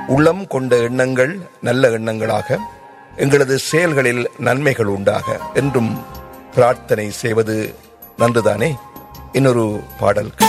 உள்ளம் கொண்ட எண்ணங்கள் நல்ல எண்ணங்களாக, எங்களது செயல்களில் நன்மைகள் உண்டாக என்றும் பிரார்த்தனை செய்வது நன்றுதானே. இன்னொரு பாடல்.